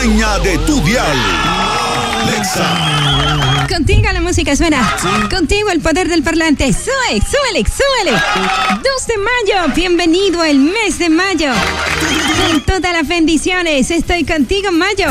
dueña de tu dial. Alexa. Contigo la música suena. Contigo el poder del parlante. Súbele. 2 de mayo. Bienvenido al mes de mayo. Con todas las bendiciones. Estoy contigo, mayo.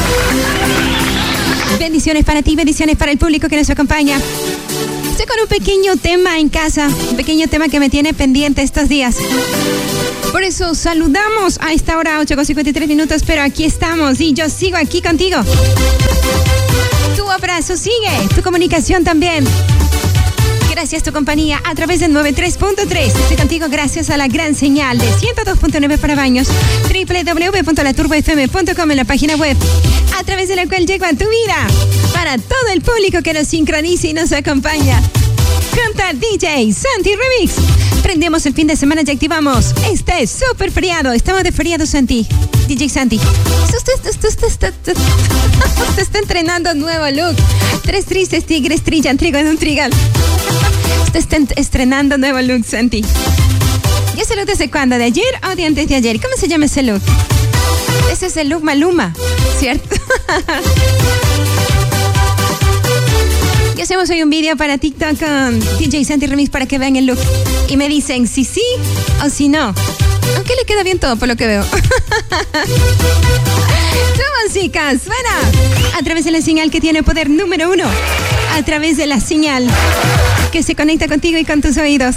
Bendiciones para ti, bendiciones para el público que nos acompaña. Estoy con un pequeño tema en casa. Un pequeño tema que me tiene pendiente estos días. Por eso saludamos a esta hora, 8:53, pero aquí estamos y yo sigo aquí contigo. Tu abrazo sigue, tu comunicación también. Gracias a tu compañía a través del 93.3. Estoy contigo gracias a la gran señal de 102.9 para Baños, www.laturbofm.com en la página web, a través de la cual llego a tu vida, para todo el público que nos sincroniza y nos acompaña. Canta DJ Santi Remix. Prendemos el fin de semana y activamos este súper feriado. Estamos de feriado, Santi. DJ Santi. Usted está entrenando nuevo look. 3 tristes tigres trillan trigo en un trigal. Usted está estrenando nuevo look, Santi. ¿Y ese look desde cuándo? ¿De ayer o de antes de ayer? ¿Cómo se llama ese look? Ese es el look Maluma, ¿cierto? Y hacemos hoy un video para TikTok con DJ Santi Remix para que vean el look. Y me dicen si sí o si no. Aunque le queda bien todo por lo que veo. Tu música suena a través de la señal que tiene poder número 1. A través de la señal que se conecta contigo y con tus oídos.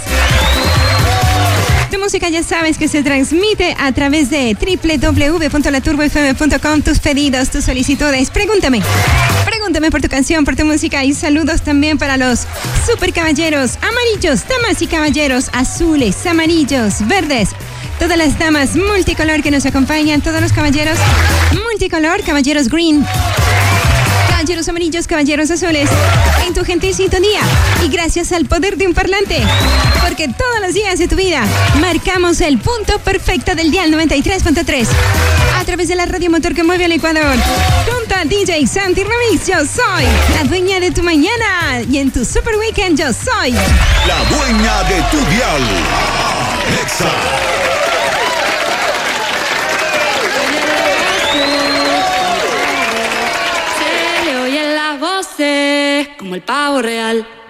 Tu música ya sabes que se transmite a través de www.laturbofm.com. Tus pedidos, tus solicitudes. Pregúntame por tu canción, por tu música. Y saludos también para los super caballeros amarillos, damas y caballeros azules, amarillos, verdes. Todas las damas multicolor que nos acompañan, todos los caballeros multicolor, caballeros green, caballeros amarillos, caballeros azules, en tu gentil sintonía. Y gracias al poder de un parlante, porque todos los días de tu vida marcamos el punto perfecto del dial 93.3 a través de la radio motor que mueve al Ecuador. Junto a DJ Santi Remix, yo soy la dueña de tu mañana, y en tu super weekend yo soy la dueña de tu dial. Alexa. Como el pavo real.